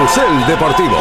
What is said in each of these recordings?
Carrusel Deportivo.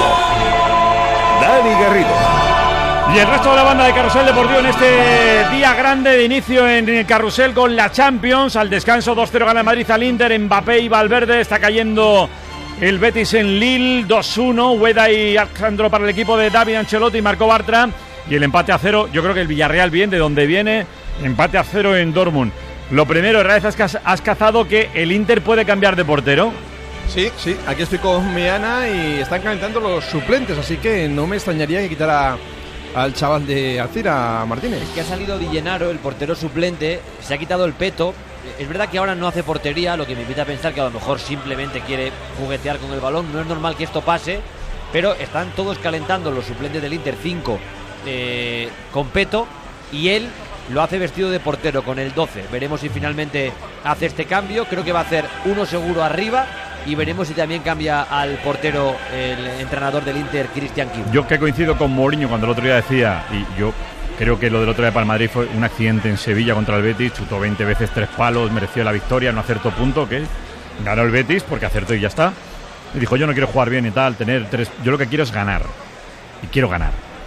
Dani Garrido. Y el resto de la banda de Carrusel Deportivo en este día grande de inicio en el Carrusel con la Champions. Al descanso 2-0 gana el Madrid al Inter, Mbappé y Valverde. Está cayendo el Betis en Lille, 2-1. Ueda y Alejandro para el equipo de David Ancelotti, Marco Bartra. Y el empate a 0, yo creo que el Villarreal bien, de donde viene, empate a 0 en Dortmund. Lo primero, Herrera, es que has cazado que el Inter puede cambiar de portero. Sí, aquí estoy con Meana y están calentando los suplentes, así que no me extrañaría que quitara al chaval de Alcira, Martínez. Es que ha salido Di Gennaro, el portero suplente, se ha quitado el peto. Es verdad que ahora no hace portería, lo que me invita a pensar que a lo mejor simplemente quiere juguetear con el balón. No es normal que esto pase, pero están todos calentando los suplentes del Inter 5 con peto, y él lo hace vestido de portero con el 12. Veremos si finalmente hace este cambio. Creo que va a hacer uno seguro arriba, y veremos si también cambia al portero el entrenador del Inter, Christian Kiel. Yo que coincido con Mourinho cuando el otro día decía, y yo creo que lo del otro día para el Madrid fue un accidente en Sevilla contra el Betis, chutó 20 veces 3 palos, mereció la victoria, no acertó punto, que ganó el Betis porque acertó y ya está. Y dijo, yo no quiero jugar bien y tal, tener 3, yo lo que quiero es ganar, y quiero ganar.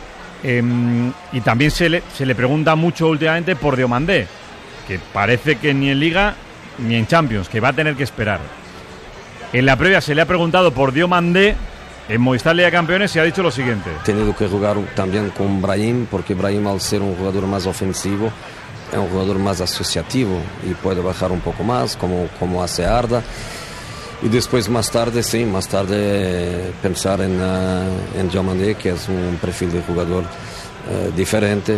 Y también se le pregunta mucho últimamente por Diomandé, que parece que ni en Liga ni en Champions, que va a tener que esperar. En la previa se le ha preguntado por Diomandé en Movistar Liga de Campeones y ha dicho lo siguiente: he tenido que jugar también con Brahim, porque Brahim, al ser un jugador más ofensivo, es un jugador más asociativo y puede bajar un poco más, como hace Arda. Y después más tarde pensar en Diomandé, que es un perfil de jugador diferente,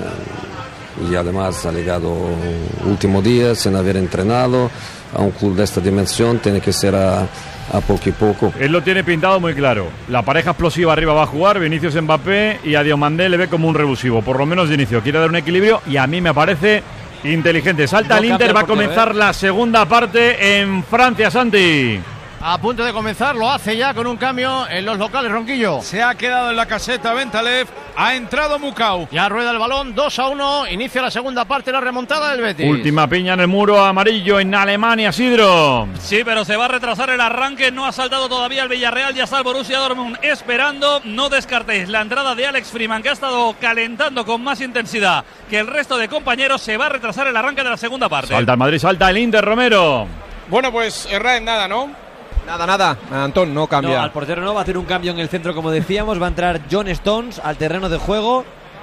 y además ha llegado último día sin haber entrenado a un club de esta dimensión. Tiene que ser a poco y poco. Él lo tiene pintado muy claro. La pareja explosiva arriba va a jugar, Vinicius Mbappé, y a Diomandé le ve como un revulsivo, por lo menos de inicio. Quiere dar un equilibrio y a mí me parece inteligente. Salta el Inter, va a comenzar la segunda parte en Francia, Santi. A punto de comenzar, lo hace ya con un cambio en los locales, Ronquillo. Se ha quedado en la caseta Bentalev, ha entrado Mukau. Ya rueda el balón, 2-1, inicia la segunda parte, la remontada del Betis. Última piña en el muro amarillo en Alemania, Sidro. Sí, pero se va a retrasar el arranque, no ha saltado todavía el Villarreal, ya está el Borussia Dortmund esperando. No descartéis la entrada de Alex Freeman, que ha estado calentando con más intensidad que el resto de compañeros. Se va a retrasar el arranque de la segunda parte. Salta el Madrid, salta el Inter, Romero. Bueno, pues Herrera en nada, ¿no? Nada, Antón, no cambia. No, al portero no, va a hacer un cambio en el centro, como decíamos. Va a entrar John Stones al terreno de juego.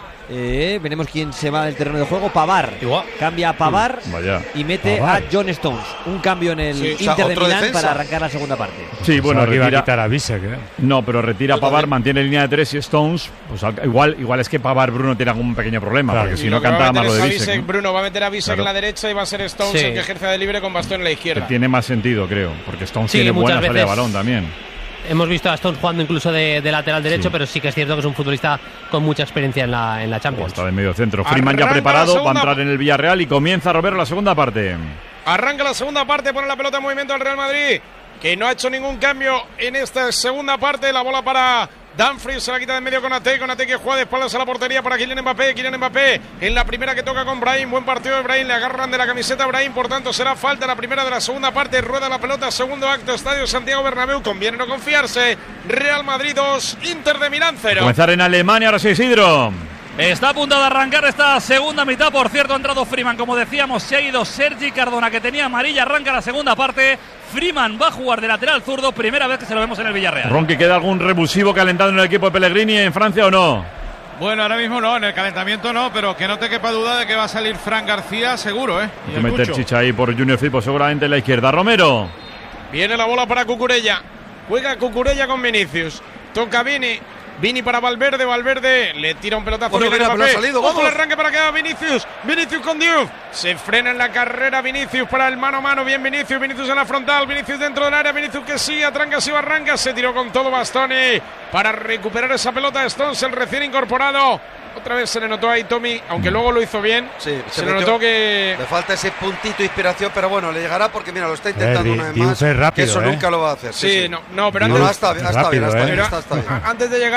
Veremos quién se va del terreno de juego. Pavar. Igual. Cambia a Pavar y mete a John Stones. Un cambio en el Inter de Milán para arrancar la segunda parte. Sí, bueno, retira. Iba a quitar a Bisek, No, pero retira a Pavar, mantiene línea de 3 y Stones. Pues igual es que Pavar, Bruno, tiene algún pequeño problema, claro, porque si no cantaba más lo de Bisek, ¿no? Bruno va a meter a Bisek en la derecha y va a ser Stones el que ejerce de libre con bastón en la izquierda. Tiene más sentido, creo, porque Stones tiene buena salida de balón también. Hemos visto a Stones jugando incluso de lateral derecho, pero sí que es cierto que es un futbolista con mucha experiencia en la Champions. Está de medio centro. Freeman ya preparado, va a entrar en el Villarreal y comienza, Roberto, la segunda parte. Arranca la segunda parte, pone la pelota en movimiento al Real Madrid, que no ha hecho ningún cambio en esta segunda parte. La bola para Dumfries, se la quita de en medio con Ate que juega de espaldas a la portería para Kylian Mbappé en la primera que toca con Brahim. Buen partido de Brahim, le agarran de la camiseta a Brahim, por tanto será falta la primera de la segunda parte. Rueda la pelota, segundo acto, Estadio Santiago Bernabéu. Conviene no confiarse. Real Madrid 2, Inter de Milán 0. Comenzar en Alemania, ahora sí, Isidro. Está a punto de arrancar esta segunda mitad. Por cierto, ha entrado Freeman, como decíamos, se ha ido Sergi Cardona, que tenía amarilla. Arranca la segunda parte. Freeman va a jugar de lateral zurdo, primera vez que se lo vemos en el Villarreal. Ronqui, ¿queda algún revulsivo calentando en el equipo de Pellegrini en Francia o no? Bueno, ahora mismo no, en el calentamiento no, pero que no te quepa duda de que va a salir Fran García, seguro, ¿eh? Hay que meter chicha ahí por Junior Firpo, seguramente en la izquierda. Romero. Viene la bola para Cucurella. Juega Cucurella con Vinicius. Toca Vini para Valverde le tira un pelotazo. Ojo el arranque para que haga Vinicius con Diouf. Se frena en la carrera Vinicius para el mano a mano. Bien Vinicius en la frontal, Vinicius dentro del área, Vinicius que sigue, atrancas y barrancas. Se tiró con todo Bastoni para recuperar esa pelota. Stones, el recién incorporado. Otra vez se le notó ahí Tommy, aunque luego lo hizo bien. Sí, se le notó que le falta ese puntito de inspiración, pero bueno, le llegará porque mira, lo está intentando una vez más. Rápido, que eso nunca lo va a hacer. Sí, no, pero antes está bien. Antes de llegar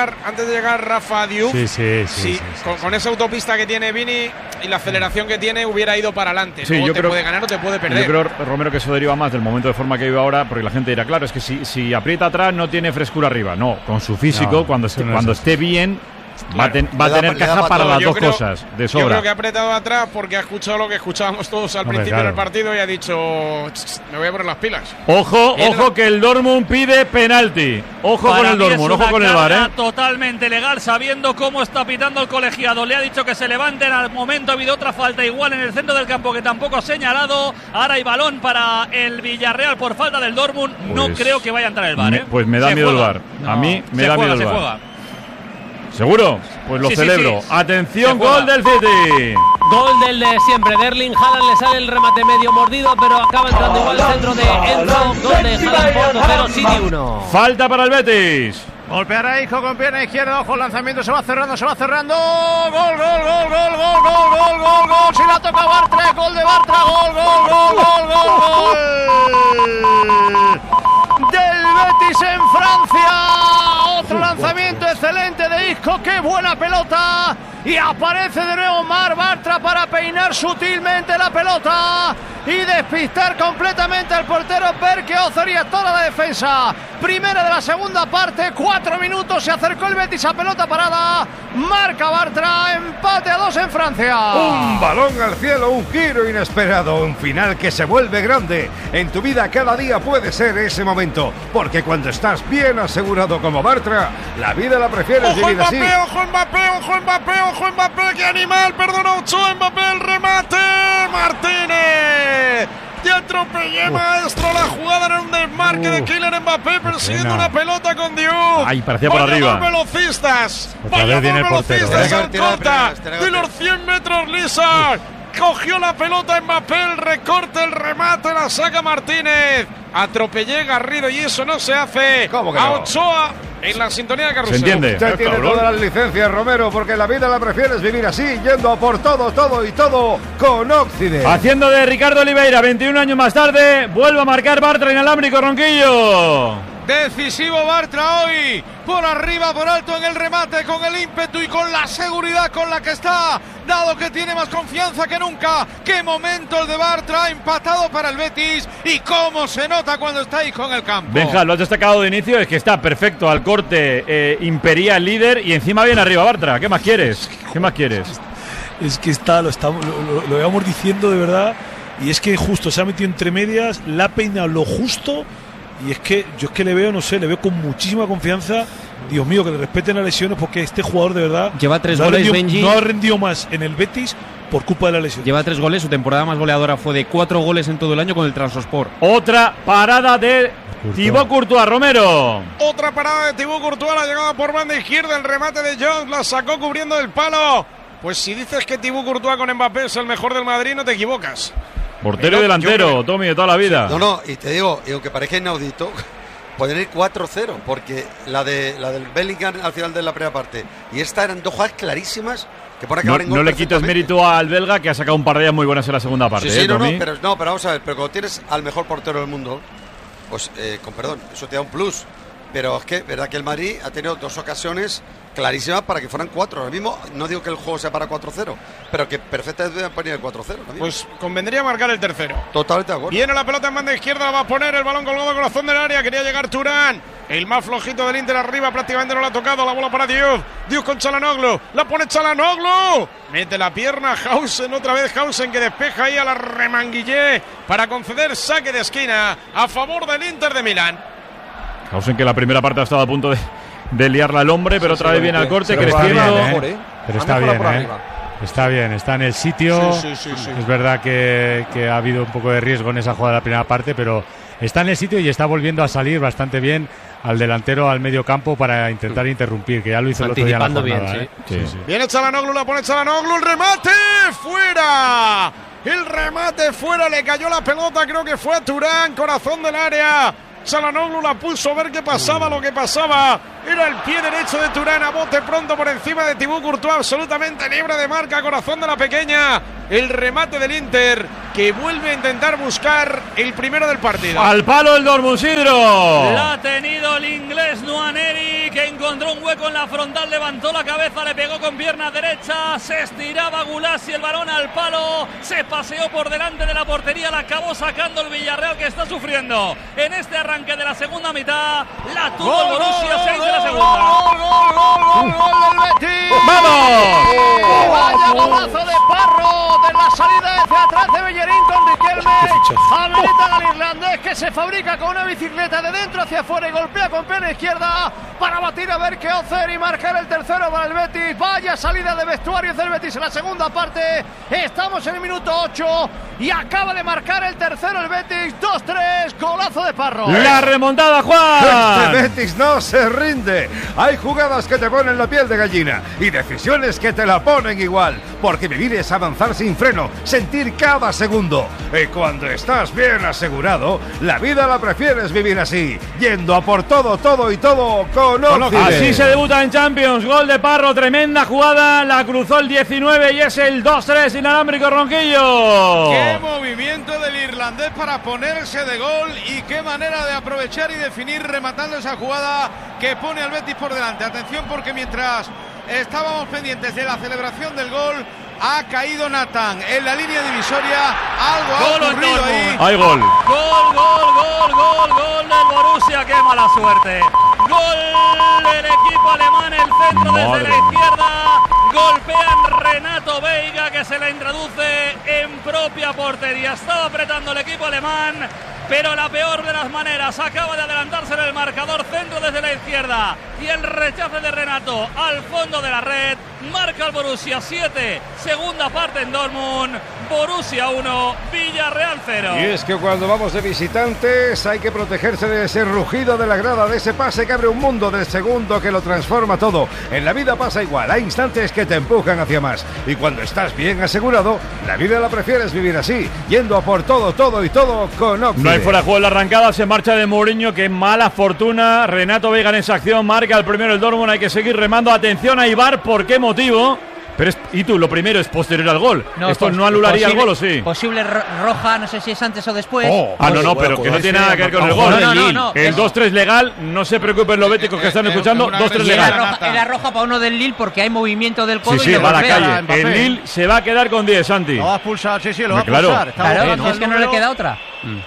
llegar Rafa Diouf, sí, con esa autopista que tiene Vini y la aceleración que tiene, hubiera ido para adelante. Sí, Luego yo te creo, puede ganar o te puede perder. Yo creo, Romero, que eso deriva más del momento de forma que vive ahora, porque la gente dirá, claro, es que si aprieta atrás no tiene frescura arriba. No, con su físico, cuando esté bien, claro, va a tener caja para las dos cosas, de sobra. Yo creo que ha apretado atrás porque ha escuchado lo que escuchábamos todos al principio del partido y ha dicho, me voy a poner las pilas. Ojo que el Dortmund pide penalti. Ojo con el Dortmund, ojo con el VAR, totalmente legal, sabiendo cómo está pitando el colegiado. Le ha dicho que se levanten. Al momento ha habido otra falta igual en el centro del campo que tampoco ha señalado. Ahora hay balón para el Villarreal por falta del Dortmund. No creo que vaya a entrar el VAR. Pues me da miedo el VAR. A mí me da miedo el VAR. ¿Seguro? Pues lo celebro. Sí. Atención, gol del City. Gol del de siempre. De Erling Haaland, le sale el remate medio mordido, pero acaba entrando igual el centro de Enzo. Gol de Haaland, Porto 0, City 1. Falta para el Betis. Golpeará Isco con pierna izquierda, ojo, el lanzamiento se va cerrando. Gol. Si la toca Bartra, gol de Bartra, gol. Del Betis en Francia. Otro lanzamiento excelente de Isco, qué buena pelota. Y aparece de nuevo Marc Bartra para peinar sutilmente la pelota y despistar completamente al portero Berke Ozoria. Toda la defensa. Primera de la segunda parte, 4 minutos. Se acercó el Betis a pelota parada. Marca Bartra, empate a 2 en Francia. Un balón al cielo, un giro inesperado, un final que se vuelve grande. En tu vida cada día puede ser ese momento, porque cuando estás bien asegurado como Bartra, la vida la prefieres vivir así. Ojo Mbappé, qué animal, perdona Ochoa, Mbappé, el remate, Martínez. Te atropellé, maestro, la jugada era un desmarque de Kylian Mbappé persiguiendo una pelota con Diouf. Ay, parecía por arriba. Velocistas. Otra vez viene el portero. Corta de los 100 metros lisa. Cogió la pelota Mbappé, el recorte, el remate, la saca Martínez. Atropellé Garrido y eso no se hace. ¿Cómo que a no? Ochoa en la sintonía de Carrusel. ¿Se entiende? Usted tiene todas las licencias, Romero, porque la vida la prefieres vivir así, yendo a por todo con Occident. Haciendo de Ricardo Oliveira, 21 años más tarde, vuelve a marcar Bartra inalámbrico, Ronquillo. Decisivo Bartra hoy, por arriba, por alto en el remate, con el ímpetu y con la seguridad con la que está, dado que tiene más confianza que nunca. Qué momento el de Bartra, empatado para el Betis, y cómo se nota cuando está ahí con el campo. Benja, lo has destacado de inicio, es que está perfecto al corte, imperial líder, y encima viene arriba Bartra. ¿Qué más quieres? Es que lo íbamos diciendo de verdad, y es que justo se ha metido entre medias, la ha peinado lo justo. Y es que yo le veo, le veo con muchísima confianza. Dios mío, que le respeten las lesiones, porque este jugador de verdad lleva 3 goles, Benji. No ha rendido más en el Betis por culpa de la lesión. Lleva 3 goles, su temporada más goleadora fue de 4 goles en todo el año con el Trabzonspor. Otra parada de Thibaut Courtois, Romero. Otra parada de Thibaut Courtois, la llegada por banda izquierda, el remate de Jones, la sacó cubriendo el palo. Pues si dices que Thibaut Courtois con Mbappé es el mejor del Madrid, no te equivocas. Portero y delantero, Tommy, de toda la vida. No, y te digo, y aunque parezca inaudito, pueden ir 4-0, porque la del Bellingham al final de la primera parte y esta eran 2 jugadas clarísimas que por acabar en gol. No le quites mérito al belga, que ha sacado un par de ellas muy buenas en la segunda parte. Sí, pero vamos a ver, pero cuando tienes al mejor portero del mundo, pues con perdón, eso te da un plus. Pero es que, verdad que el Madrid ha tenido 2 ocasiones clarísimas para que fueran 4. Ahora mismo no digo que el juego sea para 4-0, pero que perfectamente deben poner el 4-0. Pues convendría marcar el tercero. Totalmente de acuerdo. Viene la pelota en banda izquierda, la va a poner el balón colgado al corazón del área. Quería llegar Turán, el más flojito del Inter arriba, prácticamente no la ha tocado. La bola para Diouf. Diouf con Çalhanoğlu. La pone Çalhanoğlu. Mete la pierna Hausen, otra vez Hausen, que despeja ahí a la Remanguillé para conceder saque de esquina a favor del Inter de Milán. Hausen, que la primera parte ha estado a punto de liarla al hombre, pero otra vez viene al corte, creciendo. Pero está bien, está bien, está en el sitio. Sí. Es verdad que ha habido un poco de riesgo en esa jugada de la primera parte, pero está en el sitio y está volviendo a salir bastante bien al delantero, al medio campo, para intentar interrumpir, que ya lo hizo el otro día en la jornada. Bien, sí. Viene Çalhanoğlu, la pone Çalhanoğlu, el remate fuera. El remate fuera, le cayó la pelota, creo que fue a Turán, corazón del área. Çalhanoğlu la puso a ver qué pasaba, lo que pasaba era el pie derecho de Turán a bote pronto por encima de Thibaut Courtois, absolutamente libre de marca, corazón de la pequeña. El remate del Inter, que vuelve a intentar buscar el primero del partido. Al palo el Dortmund, Sidro. La ha tenido el inglés Nwaneri, que encontró un hueco en la frontal, levantó la cabeza, le pegó con pierna derecha, se estiraba Gulassi, el balón al palo, se paseó por delante de la portería, la acabó sacando el Villarreal, que está sufriendo en este arranque de la segunda mitad. La tuvo el Borussia, 6 de la segunda. ¡Gol del Betis! ¡Vamos! ¡Vaya golazo de Parro! De la salida hacia atrás de Bellerín con Riquelme. Habilitan al irlandés, que se fabrica con una bicicleta de dentro hacia afuera y golpea con pierna izquierda para batir a ver qué hacer y marcar el tercero para el Betis. Vaya salida de vestuarios del Betis en la segunda parte. Estamos en el minuto 8 y acaba de marcar el tercero el Betis. 2-3, golazo de Parro. La remontada, Juan. Este Betis no se rinde. Hay jugadas que te ponen la piel de gallina y decisiones que te la ponen igual, porque vivir es avanzar sin freno, sentir cada segundo. Y cuando estás bien asegurado, la vida la prefieres vivir así, yendo a por todo, todo y todo con Occident. Así se debuta en Champions. Gol de Parro, tremenda jugada, la cruzó el 19 y es el 2-3 inalámbrico, Ronquillo. Qué movimiento del irlandés para ponerse de gol y qué manera de aprovechar y definir rematando esa jugada que pone al Betis por delante. Atención, porque mientras estábamos pendientes de la celebración del gol, ha caído Nathan en la línea divisoria. Algo ha ocurrido ahí. Hay gol. Gol del Borussia. Qué mala suerte. Gol del equipo alemán. El centro desde la izquierda. Golpean Renato Veiga, que se la introduce en propia portería. Estaba apretando el equipo alemán, pero la peor de las maneras. Acaba de adelantarse en el marcador, centro desde la izquierda y el rechace de Renato al fondo de la red. Marca el Borussia 7, segunda parte en Dortmund. Borussia 1, Villarreal 0. Y es que cuando vamos de visitantes hay que protegerse de ese rugido de la grada, de ese pase que abre un mundo, del segundo que lo transforma todo. En la vida pasa igual, hay instantes que te empujan hacia más. Y cuando estás bien asegurado, la vida la prefieres vivir así, yendo a por todo, todo y todo con Occident. No hay fuera de juego en la arrancada, se marcha de Mourinho, que mala fortuna. Renato Veiga en esa acción, marca el primero el Dortmund, hay que seguir remando. Atención a Ibar, ¿por qué motivo? Pero y tú, lo primero es posterior al gol. No, ¿esto no anularía el gol o sí? Posible roja, no sé si es antes o después. No, pero que no tiene nada que ver con el gol. No. El 2-3 legal, no se preocupen los béticos que están escuchando, 2-3 legal. Era roja para uno del Lille porque hay movimiento del codo. Sí, va a la calle. El Lille se va a quedar con 10, Santi. Lo va a expulsar, lo va a expulsar. Claro, es que no le queda otra.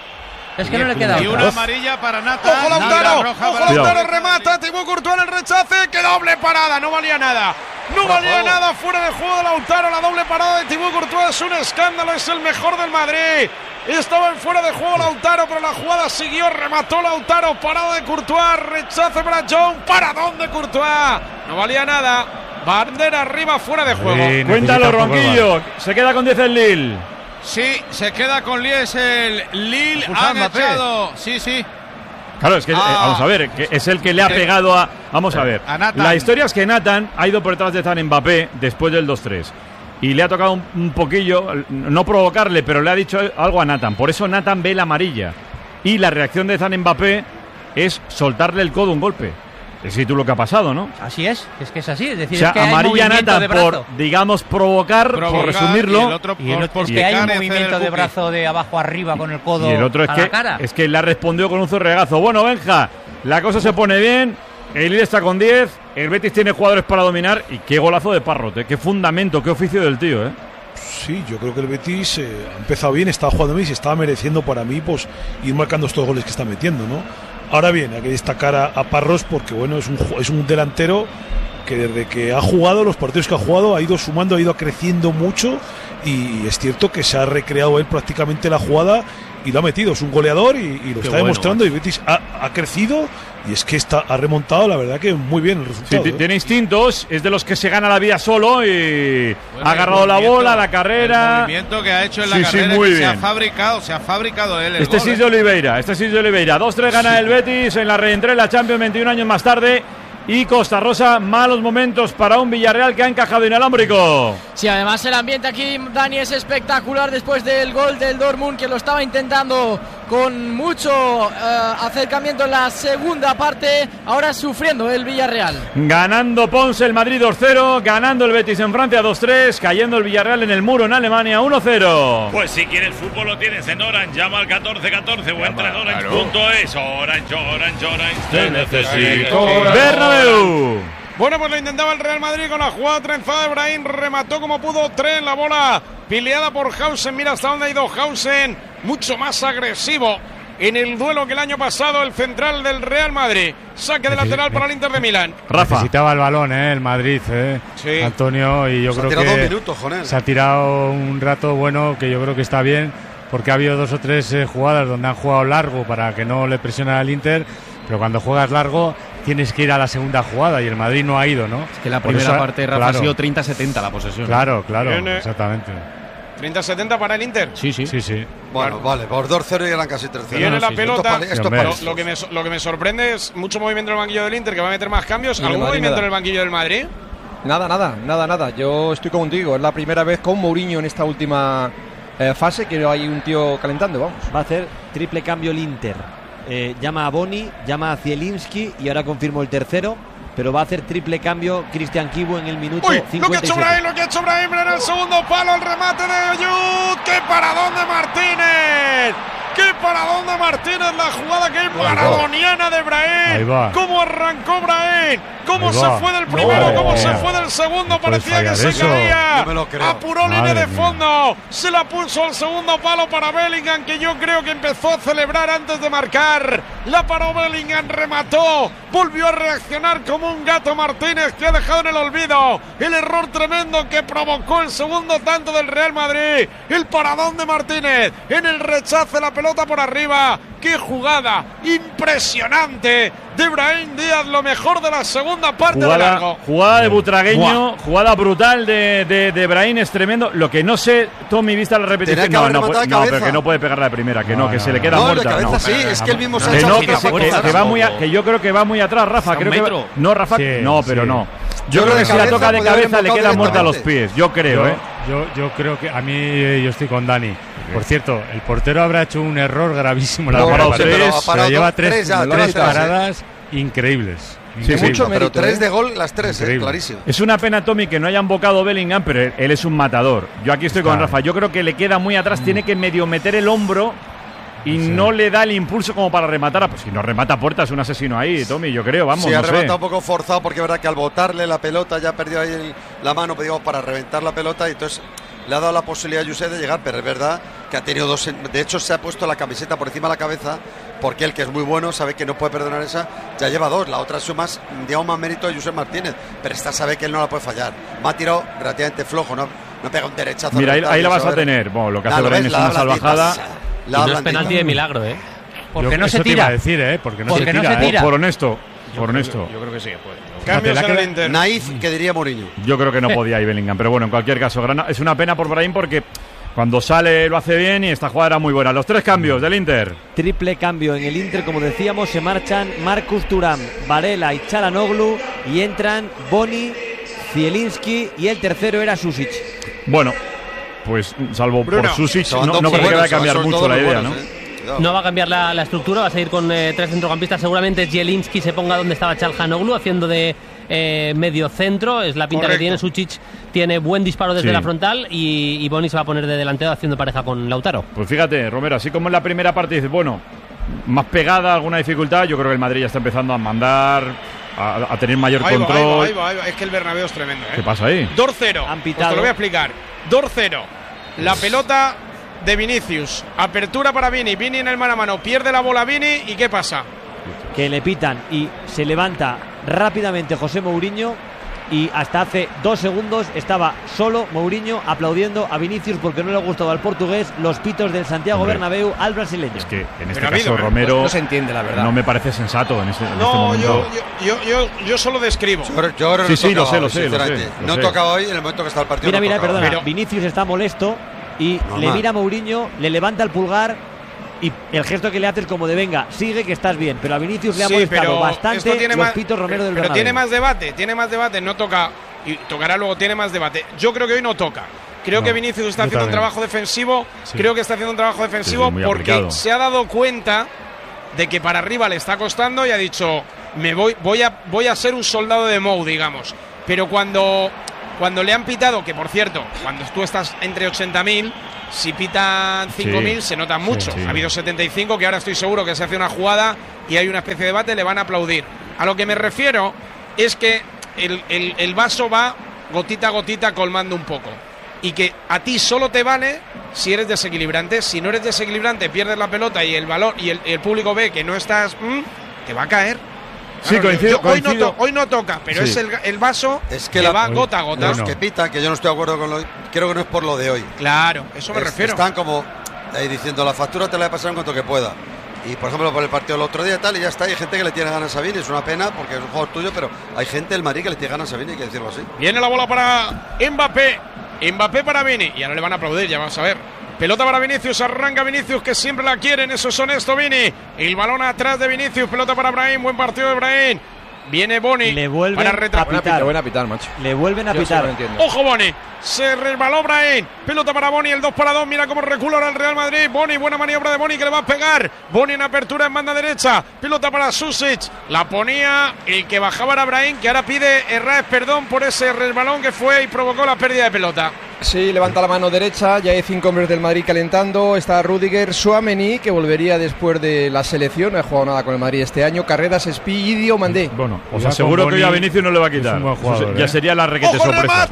Es que no le queda otra. Y una amarilla para Nathan. ¡Ojo Lautaro! Remata Thibaut Courtois en el rechace. ¡Qué doble parada! No valía nada. No valía nada, fuera de juego de Lautaro. La doble parada de Thibaut Courtois es un escándalo. Es el mejor del Madrid. Estaba en fuera de juego Lautaro, pero la jugada siguió. Remató Lautaro. Parada de Courtois. Rechace para John. Paradón de Courtois. No valía nada. Bandera arriba, fuera de juego. Cuéntalo, Ronquillo. Se queda con 10 el Lille. Sí, se queda con 10 el Lille. Ha echado. Sí. Claro, es que vamos a ver, que es el que le ha pegado a... Vamos a ver, la historia es que Nathan ha ido por detrás de Zan Mbappé después del 2-3 y le ha tocado un poquillo, no provocarle, pero le ha dicho algo a Nathan. Por eso Nathan ve la amarilla y la reacción de Zan Mbappé es soltarle el codo un golpe. Es tú lo que ha pasado, ¿no? Así es que es así. Es decir, o sea, es que amarilla Nathan por, digamos, provocar, por resumirlo. Y el otro es que hay un movimiento de brazo de abajo arriba con el codo. Y el otro es que le ha respondido con un zorregazo. Bueno, Benja, la cosa se pone bien. El Lille está con 10. El Betis tiene jugadores para dominar. Y qué golazo de Parrot, qué fundamento, qué oficio del tío, Sí, yo creo que el Betis ha empezado bien, está jugando bien y se estaba mereciendo para mí pues ir marcando estos goles que está metiendo, ¿no? Ahora bien, hay que destacar a Parros porque bueno, es un delantero que desde que ha jugado, los partidos que ha jugado, ha ido sumando, ha ido creciendo mucho y es cierto que se ha recreado él prácticamente la jugada y lo ha metido, es un goleador y lo está demostrando, y Betis ha crecido y es que ha remontado, la verdad que muy bien el resultado. Sí, tiene instintos, es de los que se gana la vida solo y ha agarrado la bola, la carrera. El movimiento que ha hecho en la carrera, muy que bien. se ha fabricado él el Este gol. sí es de Oliveira, 2-3 gana el Betis en la reentrée, la Champions 21 años más tarde. Y Costa Rosa, malos momentos para un Villarreal que ha encajado inalámbrico. Sí, además el ambiente aquí, Dani, es espectacular después del gol del Dortmund, que lo estaba intentando con mucho acercamiento en la segunda parte, ahora sufriendo el Villarreal. Ganando Ponce el Madrid 2-0, ganando el Betis en Francia 2-3, cayendo el Villarreal en el muro en Alemania 1-0. Pues si quieres fútbol lo tienes en Orange, llama al 1414 o entra en orange.es. Orange, te necesito. Bernabéu. Bueno, pues lo intentaba el Real Madrid con la jugada trenzada de Brahim, remató como pudo, tren la bola pileada por Hausen, mira hasta dónde ha ido Hausen, mucho más agresivo en el duelo que el año pasado, el central del Real Madrid, saque de lateral para el Inter de Milán. Rafa. Necesitaba el balón, el Madrid, sí. Antonio, y yo creo que 2 minutos, Jonel. Se ha tirado un rato bueno, que yo creo que está bien, porque ha habido 2 o 3 jugadas donde han jugado largo para que no le presionen al Inter, pero cuando juegas largo tienes que ir a la segunda jugada y el Madrid no ha ido, ¿no? Es que la primera parte, Rafa, ha sido 30-70 la posesión. Claro, exactamente. 30-70 para el Inter. Sí. Bueno, vale, por 2-0 y eran casi 3-0. Viene la pelota. Lo que me sorprende es mucho movimiento en el banquillo del Inter, que va a meter más cambios. ¿Algún movimiento en el banquillo del Madrid? Nada. Yo estoy contigo. Es la primera vez con Mourinho en esta última fase que hay un tío calentando, vamos. Va a hacer triple cambio el Inter. Llama a Boni, llama a Zielinski y ahora confirmo el tercero, pero va a hacer triple cambio Cristian Kibu en el minuto 57. Lo que ha hecho Brahim en el segundo palo, el remate de Ayud. ¡Qué paradón de Martínez! ¡Qué paradón de Martínez! La jugada que es maradoniana de Brahim. ¿Cómo arrancó Brahim? ¿Cómo se fue del primero? ¿Cómo se fue del segundo? Parecía que se caía. Apuró línea de fondo. Se la puso al segundo palo para Bellingham, que yo creo que empezó a celebrar antes de marcar. La paró Bellingham, remató. Volvió a reaccionar como un gato Martínez, que ha dejado en el olvido el error tremendo que provocó el segundo tanto del Real Madrid. El paradón de Martínez en el rechace, la pelota por arriba. ¡Qué jugada impresionante de Brahim Díaz! Lo mejor de la segunda parte de largo. Jugada de Butragueño, jugada brutal de Brahim, es tremendo. Lo que no sé, Tommy, vista la repetición. No, pero que no puede pegarla de primera, que se le queda muerta. Sí, es que él mismo se ha hecho que yo creo que va muy atrás, Rafa. No, Rafa, no, pero no. Yo creo que si la toca de cabeza le queda muerta a los pies. Yo creo, Yo creo que a mí, yo estoy con Dani. Por cierto, el portero habrá hecho un error gravísimo. Pero lleva tres paradas increíbles. Sí, mucho mérito, pero 3 de gol, las 3, clarísimo. Es una pena, Tommy, que no hayan bocado Bellingham, pero él es un matador. Yo aquí estoy con Rafa. Yo creo que le queda muy atrás, tiene que medio meter el hombro y no le da el impulso como para rematar. Pues si no remata puerta es un asesino ahí, Tommy, yo creo, vamos. Sí, ha rematado un poco forzado, porque es verdad que al botarle la pelota ya perdió ahí la mano, digamos, para reventar la pelota, y entonces le ha dado la posibilidad a José de llegar, pero es verdad que ha tenido 2. De hecho, se ha puesto la camiseta por encima de la cabeza, porque él, que es muy bueno, sabe que no puede perdonar esa, ya lleva 2. La otra es más, digamos, más mérito de José Martínez, pero esta sabe que él no la puede fallar. Me ha tirado relativamente flojo, no pega un derechazo. Mira, ahí la vas a tener. Bueno, lo que hace Brahim es una salvajada. Y no es penalti de milagro, Porque no se tira. Porque no se tira. Por honesto. Yo creo que sí, puede. Cambios en el Inter. Naif, que diría Mourinho. Yo creo que no podía ir Bellingham, pero bueno, en cualquier caso, es una pena por Brahim, porque cuando sale lo hace bien y esta jugada era muy buena. Los 3 cambios del Inter. Triple cambio en el Inter, como decíamos, se marchan Marcus Thuram, Varela y Çalhanoğlu, y entran Boni, Zielinski, y el tercero era Susic. Bueno, pues salvo por Susic, no parece que vaya a cambiar mucho la idea, ¿no? No va a cambiar la estructura, va a seguir con 3 centrocampistas. Seguramente Zielinski se ponga donde estaba Çalhanoğlu, haciendo de medio centro. Es la pinta que tiene. Susic tiene buen disparo desde la frontal, y Boni se va a poner de delantero haciendo pareja con Lautaro. Pues fíjate, Romero, así como en la primera parte dices, bueno, más pegada, alguna dificultad, yo creo que el Madrid ya está empezando a mandar, a tener mayor control. Ahí va. Es que el Bernabéu es tremendo, ¿Qué pasa ahí? 2-0. Pues te lo voy a explicar. 2-0. La pelota de Vinicius, apertura para Vini en el mano a mano, pierde la bola Vini, ¿y qué pasa? Que le pitan y se levanta rápidamente José Mourinho, y hasta hace 2 segundos estaba solo Mourinho aplaudiendo a Vinicius porque no le ha gustado al portugués los pitos del Santiago Bernabéu al brasileño. Es que en este caso Romero no se entiende, la verdad. No me parece sensato en este momento. Yo solo describo. Sí, lo sé. No tocaba hoy en el momento que está el partido. Mira, perdona. Vinicius está molesto y le mira a Mourinho, le levanta el pulgar, y el gesto que le hace es como de venga, sigue que estás bien. Pero a Vinicius le ha molestado bastante los pitos Romero del Bernabéu. Pero tiene más debate, no toca, y tocará luego, tiene más debate. Yo creo que hoy no toca. Creo que Vinicius está haciendo un trabajo defensivo. Sí. Creo que está haciendo un trabajo defensivo porque aplicado. Se ha dado cuenta de que para arriba le está costando y ha dicho, voy a ser un soldado de Mou, digamos. Pero cuando le han pitado, que por cierto, cuando tú estás entre 80.000, si pitan 5.000 se nota mucho. Ha habido 75, que ahora estoy seguro que se hace una jugada y hay una especie de debate, le van a aplaudir. A lo que me refiero es que el vaso va gotita a gotita colmando un poco. Y que a ti solo te vale si eres desequilibrante. Si no eres desequilibrante, pierdes la pelota y el balón y el público ve que no estás, te va a caer. Sí, claro, coincido. Hoy no toca, pero es el vaso es que va gota a gota. Los que pitan, que yo no estoy de acuerdo con creo que no es por lo de hoy. Claro, eso me refiero. Están como ahí diciendo, la factura te la voy a pasar en cuanto que pueda. Y por ejemplo, por el partido del otro día y tal, y ya está, hay gente que le tiene ganas a Vini, es una pena porque es un jugador tuyo, pero hay gente del Madrid que le tiene ganas a Vini, hay que decirlo así. Viene la bola para Mbappé para Vini, y ahora le van a aplaudir, ya vamos a ver. Pelota para Vinicius, arranca Vinicius, que siempre la quieren, eso es honesto, Vini. El balón atrás de Vinicius, pelota para Brahim, buen partido de Brahim. Viene Boni. Le vuelven a pitar. Buena pitar, macho. Le vuelven a pitar. Ojo Boni. Se resbaló Brahim. Pelota para Boni, el 2-2. Mira cómo recula ahora el Real Madrid. Boni, buena maniobra de Boni que le va a pegar. Boni en apertura en banda derecha. Pelota para Susic. La ponía el que bajaba era Brahim, que ahora pide Herrás perdón por ese resbalón que fue y provocó la pérdida de pelota. Sí, levanta la mano derecha, ya hay 5 hombres del Madrid calentando, está Rüdiger, Tchouaméni, que volvería después de la selección, no ha jugado nada con el Madrid este año, Carreras, Espí y Diomandé. Bueno, os aseguro que ya Vinicius no le va a quitar. Jugador, ya sería la requete sorpresa.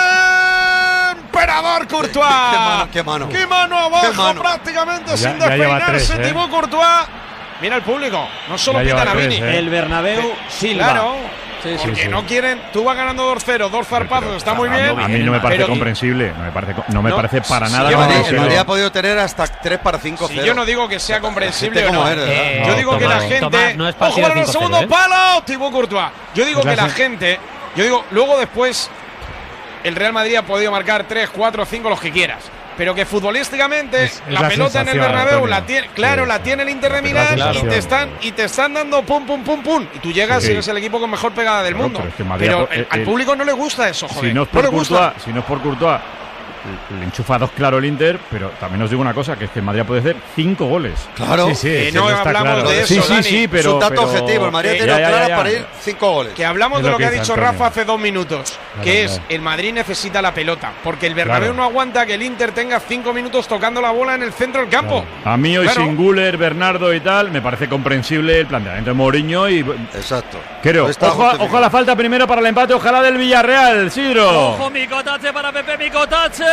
Emperador Courtois. Qué mano abajo, prácticamente sin despeinarse, Thibaut Courtois. Mira el público, no solo pitan a Vini. El Bernabéu, Silva. Claro. Porque no quieren, tú vas ganando 2-0, 2 zarpazos, está muy bien. A mí no me parece comprensible, no me parece para nada comprensible. El Madrid ha podido tener hasta 3-5-0. Si yo no digo que sea comprensible o no. Yo digo que la gente. No es ¡ojo en el segundo palo! Thibaut Courtois. Yo digo que la gente. Luego después el Real Madrid ha podido marcar 3, 4, 5, los que quieras. Pero que futbolísticamente la pelota en el Bernabéu la tiene, la tiene el Inter de Milán y te están dando pum. Y tú llegas y eres el equipo con mejor pegada del mundo. Pero al público no le gusta eso, joder. Si no es por Courtois, le enchufa 2 claro el Inter, pero también os digo una cosa, que es que el Madrid puede hacer 5 goles. Claro, no hablamos de eso, sí, pero es un dato objetivo, el Madrid ha tenido clara para ir 5 goles. Que hablamos de lo que ha dicho Rafa hace 2 minutos, que es el Madrid necesita la pelota, porque el Bernabéu no aguanta que el Inter tenga 5 minutos tocando la bola en el centro del campo. A mí hoy sin Güler, Bernardo y tal, me parece comprensible el planteamiento de Mourinho y exacto. Creo. Ojo a la falta primero para el empate, ojalá del Villarreal, Sidro. Ojo, Micotache para Pepe, Micotache.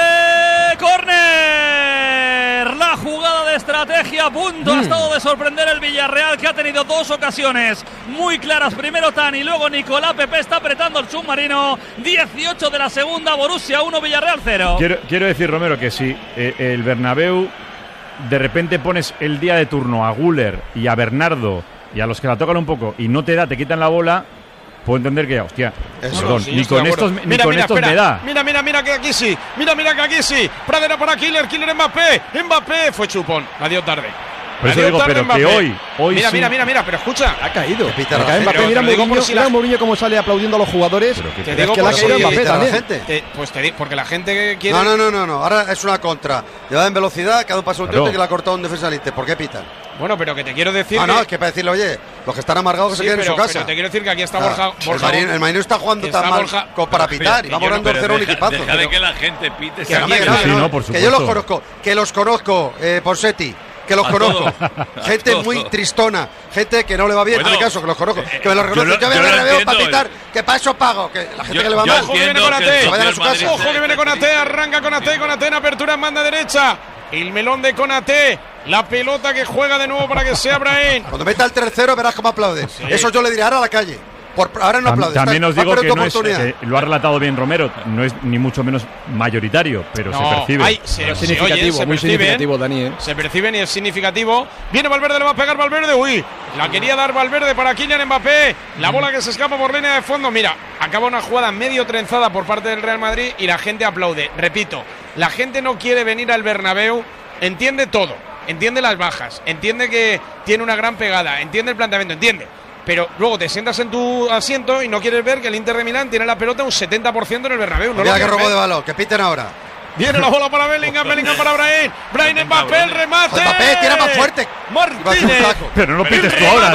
¡Córner! La jugada de estrategia a punto ha estado de sorprender el Villarreal, que ha tenido 2 ocasiones muy claras. Primero Tani, luego Nicolás. Pepe está apretando el submarino. 18 de la segunda, Borussia 1, Villarreal 0. Quiero decir, Romero, que si el Bernabéu de repente pones el día de turno a Güler y a Bernardo y a los que la tocan un poco y no te quitan la bola, puedo entender que, hostia, perdón, ni con estos me da. Mira que aquí sí. Mira que aquí sí. Pradera para Killer Mbappé fue chupón. La dio tarde. Por eso digo, pero Mbappé. que hoy mira, sí. mira, pero escucha. Ha caído. Mbappé, mira Mourinho cómo sale aplaudiendo a los jugadores. Te digo que la ha caído Mbappé también. Porque la gente quiere. No. Ahora es una contra. Llevada en velocidad, cada un paso un tío que la ha cortado un defensa del Inter. ¿Por qué pitan? Bueno, pero que te quiero decir. No, es que para decirle, oye, los que están amargados que se queden en su casa. Pero te quiero decir que aquí está Borja. El Madrid no está jugando tan mal para pitar. Y va volando 0 un equipazo. Deja de que la gente pite. Que yo los conozco. Que los conozco, Ponseti. Que los conozco. Gente muy tristona. Gente que no le va bien. Hazme caso, que los conozco. Que me los reconozco. Yo me reveo para pitar. Que para eso pago. Que la gente que le va mal. Ojo que viene con AT. Ojo que viene con AT. Arranca con AT en apertura en banda derecha. El melón de Konaté. La pelota que juega de nuevo para que sea Brahim. Cuando meta el 3-0 verás cómo aplauden. Eso yo le diré ahora a la calle. Ahora no aplaude. También os digo que no es, lo ha relatado bien Romero, no es ni mucho menos mayoritario, pero se percibe. Significativo, muy significativo, Dani. Se percibe y es significativo. Viene Valverde, le va a pegar Valverde. Uy, la quería dar Valverde para Kylian Mbappé. La bola que se escapa por línea de fondo. Mira, acaba una jugada medio trenzada por parte del Real Madrid y la gente aplaude. Repito, la gente no quiere venir al Bernabéu, entiende todo, entiende las bajas, entiende que tiene una gran pegada, entiende el planteamiento, entiende. Pero luego te sientas en tu asiento y no quieres ver que el Inter de Milán tiene la pelota un 70% en el Bernabéu. Mira que robo de balón, que piten ahora. Viene la bola para Bellingham para Brahim. Brahim Mbappé, el remate. Mbappé, tira más fuerte. Martínez. Pero no lo pites tú ahora.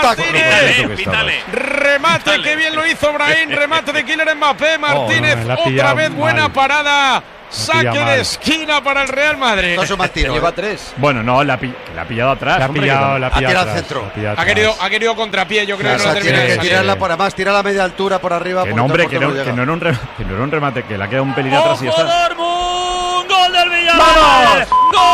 Remate, que bien lo hizo Brahim. Remate de Kylian Mbappé. Martínez, otra vez buena parada. Saque de esquina para el Real Madrid. No es un mal tiro. Lleva 3. Bueno, no, la ha pillado atrás. La ha pillado al centro. Ha querido contrapié, yo creo. Claro, tiene que tirarla por atrás, tira a media altura por arriba. Que no, hombre, que no era un remate, que la queda un pelín atrás y ya está. ¡Gol del Villarreal!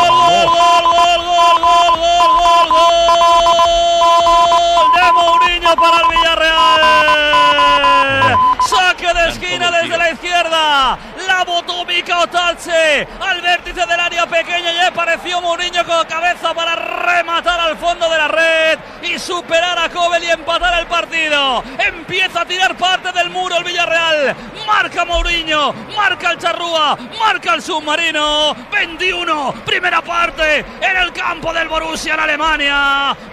¡Gol de Mourinho para el Villarreal! Saque de esquina desde la izquierda. La botó Mika Otalce al vértice del área pequeña y apareció Mourinho con cabeza para rematar al fondo de la red y superar a Kobel y empatar el partido. Empieza a tirar parte del muro el Villarreal. Marca Mourinho, marca el Charrúa, marca el submarino. 21, primera parte en el campo del Borussia en Alemania.